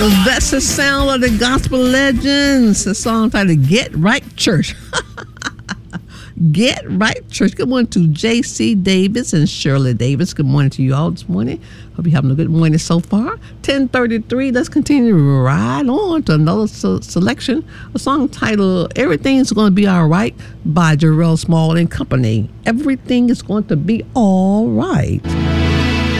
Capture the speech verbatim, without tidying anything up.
That's the sound of the gospel legends. The song titled Get Right Church. Get Right Church. Good morning to J C Davis and Shirley Davis. Good morning to you all this morning. Hope you're having a good morning so far. ten thirty-three. Let's continue to ride on to another se- selection. A song titled Everything's Going to Be All Right by Jarrell Small and Company. Everything is going to be all right.